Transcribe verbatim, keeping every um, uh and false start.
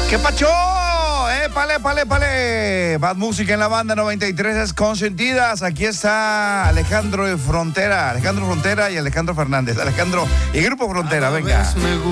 ¿Qué pacho? Eh, pale, pale, pale. Bad Música en la banda noventa y tres es Consentidas. Aquí está Alejandro de Frontera. Alejandro Frontera y Alejandro Fernández. Alejandro y Grupo Frontera, venga.